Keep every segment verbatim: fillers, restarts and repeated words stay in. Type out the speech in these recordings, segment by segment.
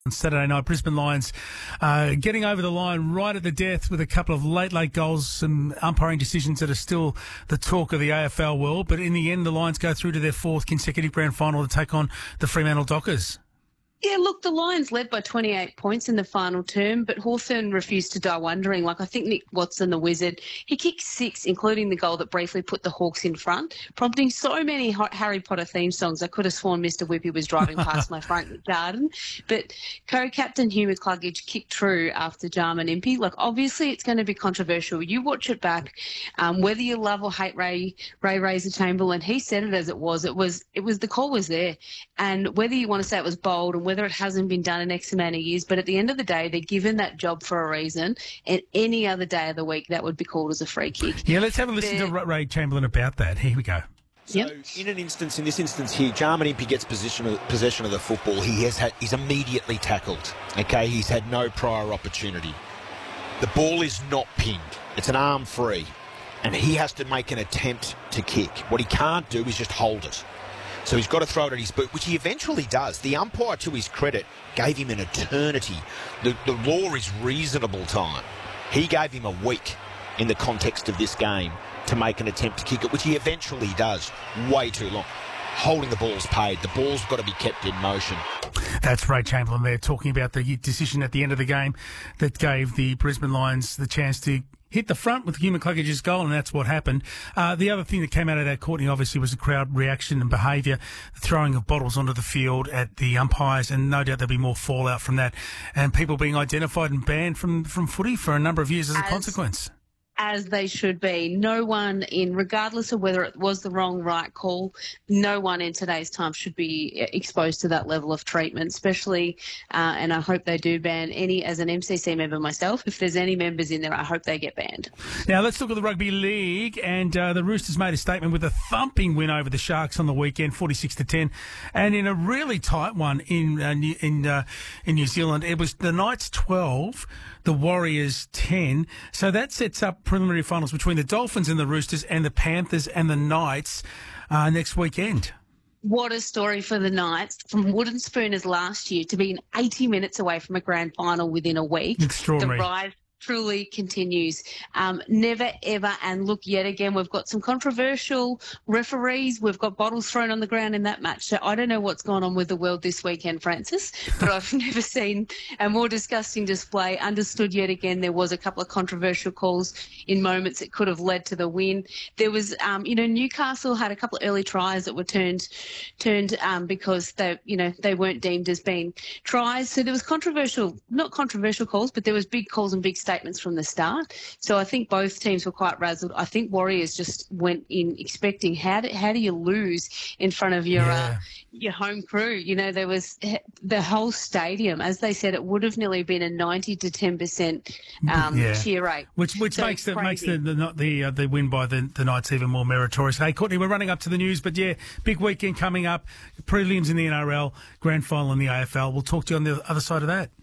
On Saturday night, Brisbane Lions uh, getting over the line right at the death with a couple of late, late goals, some umpiring decisions that are still the talk of the A F L world. But in the end, the Lions go through to their fourth consecutive grand final to take on the Fremantle Dockers. Yeah, look, the Lions led by twenty-eight points in the final term, but Hawthorn refused to die wondering. Like, I think Nick Watson, the Wizard, he kicked six, including the goal that briefly put the Hawks in front, prompting so many Harry Potter theme songs. I could have sworn Mister Whippy was driving past my front garden. But co-captain Hugh McCluggage kicked true after Jarman Impey. Like, obviously it's going to be controversial. You watch it back, um, whether you love or hate Ray Ray Razor Chamberlain, he said it as it was. It was, it was the call was there. And whether you want to say it was bold and whether it hasn't been done in X amount of years, but at the end of the day, they're given that job for a reason, and any other day of the week, that would be called as a free kick. Yeah, let's have a listen they're... to Ray Chamberlain about that. Here we go. So yep. in an instance, in this instance here, Jarman Impey gets possession of, possession of the football. He has had, he's immediately tackled. Okay, he's had no prior opportunity. The ball is not pinned. It's an arm free, and he has to make an attempt to kick. What he can't do is just hold it. So he's got to throw it at his boot, which he eventually does. The umpire, to his credit, gave him an eternity. The, the law is reasonable time. He gave him a week in the context of this game to make an attempt to kick it, which he eventually does. Way too long. Holding the ball's paid. The ball's got to be kept in motion. That's Ray Chamberlain there talking about the decision at the end of the game that gave the Brisbane Lions the chance to hit the front with Hugh McCluggage's goal, and that's what happened. Uh, the other thing that came out of that, Courtney, obviously was the crowd reaction and behaviour, the throwing of bottles onto the field at the umpires, and no doubt there'll be more fallout from that, and people being identified and banned from, from footy for a number of years as a as, consequence. As they should be. No one in, regardless of whether it was the wrong, right call, no one in today's time should be exposed to that level of treatment, especially, uh, and I hope they do ban any, as an M C C member myself, if there's any members in there, I hope they get banned. Now, let's look at the Rugby League, and uh, the Roosters made a statement with a thumping win over the Sharks on the weekend, forty-six to ten, and in a really tight one in uh, New, in, uh, in New Zealand. It was the Knights twelve, the Warriors ten, so that sets up preliminary finals between the Dolphins and the Roosters and the Panthers and the Knights uh, next weekend. What a story for the Knights, from wooden spooners last year to being eighty minutes away from a grand final within a week. Extraordinary. The rise truly continues. Um, never, ever, and look, yet again, we've got some controversial referees. We've got bottles thrown on the ground in that match. So I don't know what's gone on with the world this weekend, Francis, but I've never seen a more disgusting display. Understood yet again there was a couple of controversial calls in moments that could have led to the win. There was, um, you know, Newcastle had a couple of early tries that were turned turned um, because they, you know, they weren't deemed as being tries. So there was controversial, not controversial calls, but there was big calls and big statements from the start. So I think both teams were quite razzled. I think Warriors just went in expecting how do, how do you lose in front of your yeah. uh, your home crew? You know, there was the whole stadium, as they said, it would have nearly been a ninety to ten percent um, yeah. cheer rate. Which which so makes the makes the the the, uh, the win by the, the Knights even more meritorious. Hey, Courtney, we're running up to the news, but yeah, big weekend coming up. Prelims in the N R L, grand final in the A F L. We'll talk to you on the other side of that.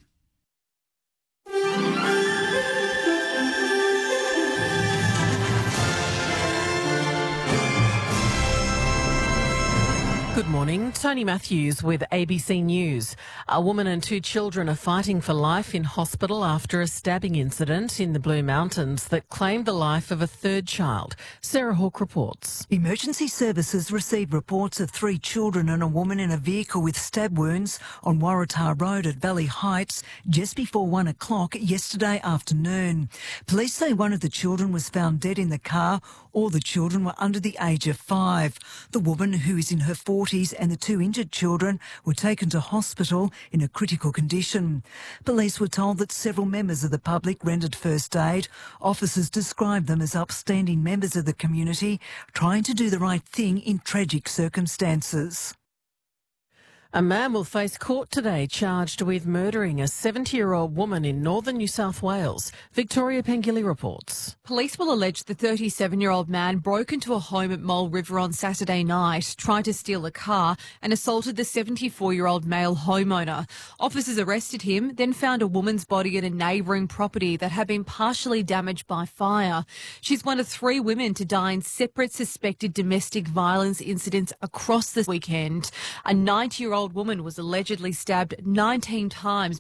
Good morning. Tony Matthews with A B C News. A woman and two children are fighting for life in hospital after a stabbing incident in the Blue Mountains that claimed the life of a third child. Sarah Hawke reports. Emergency services received reports of three children and a woman in a vehicle with stab wounds on Waratah Road at Valley Heights just before one o'clock yesterday afternoon. Police say one of the children was found dead in the car. All the children were under the age of five. The woman, who is in her forties, and the two injured children were taken to hospital in a critical condition. Police were told that several members of the public rendered first aid. Officers described them as upstanding members of the community trying to do the right thing in tragic circumstances. A man will face court today charged with murdering a seventy-year-old woman in northern New South Wales. Victoria Pengilly reports. Police will allege the thirty-seven-year-old man broke into a home at Mole River on Saturday night, tried to steal a car and assaulted the seventy-four-year-old male homeowner. Officers arrested him, then found a woman's body at a neighbouring property that had been partially damaged by fire. She's one of three women to die in separate suspected domestic violence incidents across the weekend. A ninety-year-old sixty-four-year-old woman was allegedly stabbed nineteen times